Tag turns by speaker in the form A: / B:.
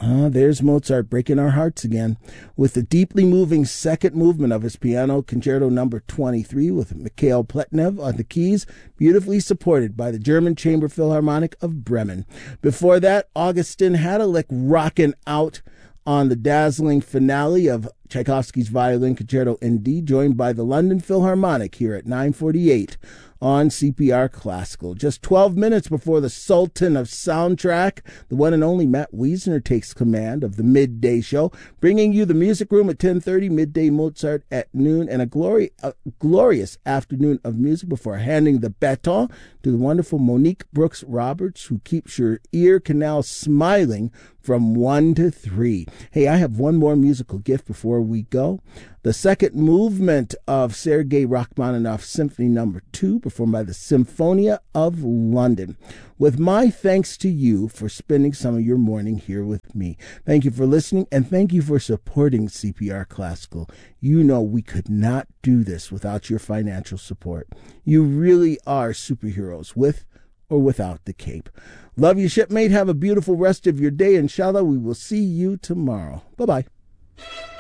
A: There's Mozart breaking our hearts again with the deeply moving second movement of his Piano Concerto number 23 with Mikhail Pletnev on the keys, beautifully supported by the German Chamber Philharmonic of Bremen. Before that, Augustin Hadalick rocking out on the dazzling finale of Tchaikovsky's Violin Concerto in D, joined by the London Philharmonic here at 9:48 on CPR Classical. Just 12 minutes before the Sultan of Soundtrack, the one and only Matt Wiesner takes command of the midday show, bringing you the Music Room at 10:30, midday Mozart at noon, and a glorious afternoon of music before handing the baton to the wonderful Monique Brooks Roberts, who keeps your ear canal smiling from 1 to 3. Hey, I have one more musical gift before we go. The second movement of Sergei Rachmaninoff's Symphony No. 2, performed by the Symphonia of London. With my thanks to you for spending some of your morning here with me. Thank you for listening, and thank you for supporting CPR Classical. You know we could not do this without your financial support. You really are superheroes, with or without the cape. Love you, shipmate. Have a beautiful rest of your day. Inshallah, we will see you tomorrow. Bye-bye.